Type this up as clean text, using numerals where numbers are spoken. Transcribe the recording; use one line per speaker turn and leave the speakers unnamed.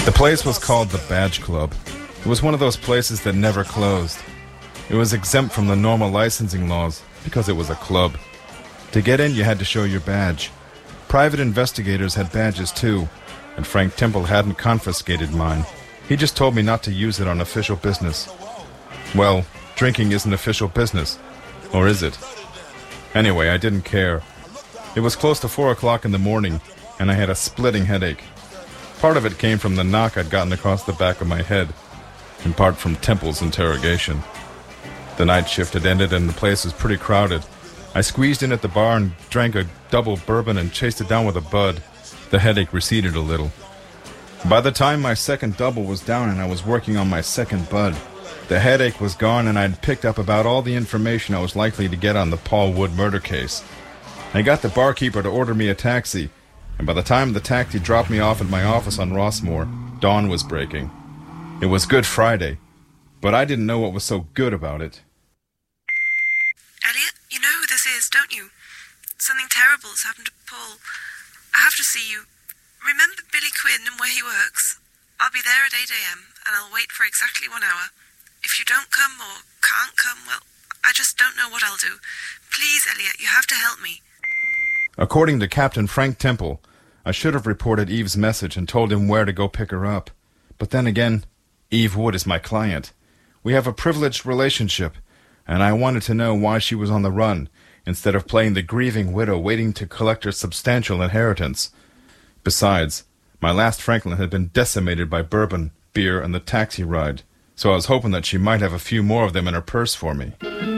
The place was called the Badge Club. It was one of those places that never closed. It was exempt from the normal licensing laws because it was a club. To get in, you had to show your badge. Private investigators had badges too, and Frank Temple hadn't confiscated mine. He just told me not to use it on official business. Well, drinking isn't official business, or is it? Anyway, I didn't care. It was close to 4 o'clock in the morning, and I had a splitting headache. Part of it came from the knock I'd gotten across the back of my head, in part from Temple's interrogation. The night shift had ended and the place was pretty crowded. I squeezed in at the bar and drank a double bourbon and chased it down with a bud. The headache receded a little. By the time my second double was down and I was working on my second bud, the headache was gone and I'd picked up about all the information I was likely to get on the Paul Wood murder case. I got the barkeeper to order me a taxi, and by the time the taxi dropped me off at my office on Rossmore, dawn was breaking. It was Good Friday, but I didn't know what was so good about it.
Elliot, you know who this is, don't you? Something terrible has happened to Paul. I have to see you. Remember Billy Quinn and where he works? I'll be there at 8 a.m. and I'll wait for exactly 1 hour. If you don't come or can't come, well, I just don't know what I'll do. Please, Elliot, you have to help me.
According to Captain Frank Temple, I should have reported Eve's message and told him where to go pick her up. But then again, Eve Wood is my client. We have a privileged relationship, and I wanted to know why she was on the run, instead of playing the grieving widow waiting to collect her substantial inheritance. Besides, my last Franklin had been decimated by bourbon, beer, and the taxi ride, so I was hoping that she might have a few more of them in her purse for me.